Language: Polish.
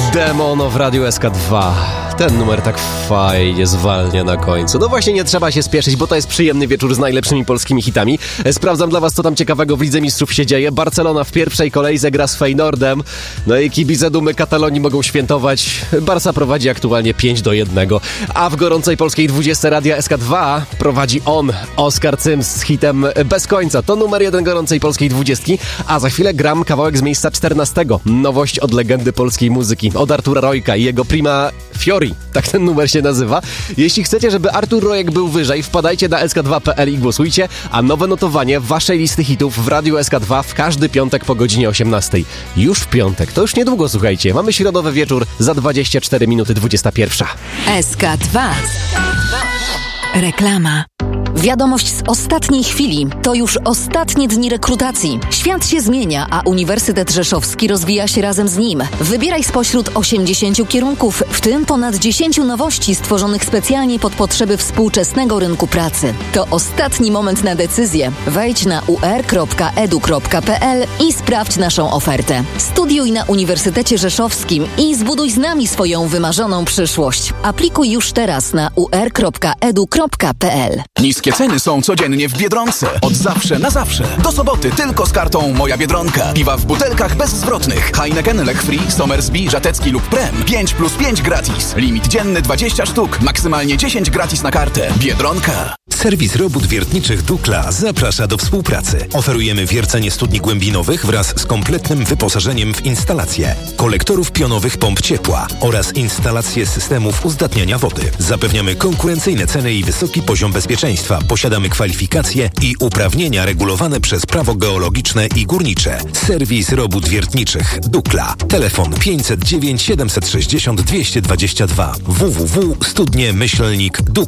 Demono w Radiu SK2. Ten numer tak fajnie zwalnia na końcu. No właśnie, nie trzeba się spieszyć, bo to jest przyjemny wieczór z najlepszymi polskimi hitami. Sprawdzam dla was, co tam ciekawego w Lidze Mistrzów się dzieje. Barcelona w pierwszej kolejce gra z Feyenoordem. No i kibice Dumy Katalonii mogą świętować. Barca prowadzi aktualnie 5-1. A w gorącej polskiej 20 Radia SK2 prowadzi Oskar Cyms z hitem Bez końca. To numer 1 gorącej polskiej 20. A za chwilę gram kawałek z miejsca 14. Nowość od legendy polskiej muzyki. Od Artura Rojka i jego prima Fiori. Tak ten numer się nazywa. Jeśli chcecie, żeby Artur Rojek był wyżej, wpadajcie na sk2.pl i głosujcie, a nowe notowanie waszej listy hitów w Radiu SK2 w każdy piątek po godzinie 18. Już w piątek. To już niedługo, słuchajcie. Mamy środowy wieczór, za 24 minuty 21. SK2. Reklama. Wiadomość z ostatniej chwili. To już ostatnie dni rekrutacji. Świat się zmienia, a Uniwersytet Rzeszowski rozwija się razem z nim. Wybieraj spośród 80 kierunków, w tym ponad 10 nowości stworzonych specjalnie pod potrzeby współczesnego rynku pracy. To ostatni moment na decyzję. Wejdź na ur.edu.pl i sprawdź naszą ofertę. Studiuj na Uniwersytecie Rzeszowskim i zbuduj z nami swoją wymarzoną przyszłość. Aplikuj już teraz na ur.edu.pl. Niskie ceny są codziennie w Biedronce. Od zawsze na zawsze. Do soboty tylko z kartą Moja Biedronka. Piwa w butelkach bezzwrotnych. Heineken, Lech Free, Somersby, Żatecki lub Prem. 5+5 gratis. Limit dzienny 20 sztuk. Maksymalnie 10 gratis na kartę. Biedronka. Serwis robót wiertniczych Dukla zaprasza do współpracy. Oferujemy wiercenie studni głębinowych wraz z kompletnym wyposażeniem w instalacje, kolektorów pionowych pomp ciepła oraz instalacje systemów uzdatniania wody. Zapewniamy konkurencyjne ceny i wysoki poziom bezpieczeństwa. Posiadamy kwalifikacje i uprawnienia regulowane przez prawo geologiczne i górnicze. Serwis robót wiertniczych Dukla. Telefon 509 760 222 www.studnie-dukla.pl